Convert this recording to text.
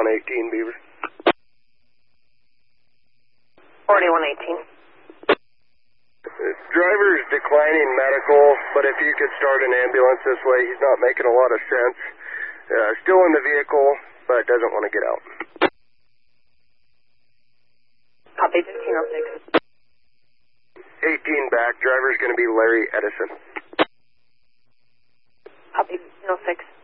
4118, Beaver. 4118. Driver's declining medical, but if you could start an ambulance this way, he's not making a lot of sense. Still in the vehicle, but doesn't want to get out. Copy 1506. 18 back, driver's going to be Larry Edison. Copy 1506.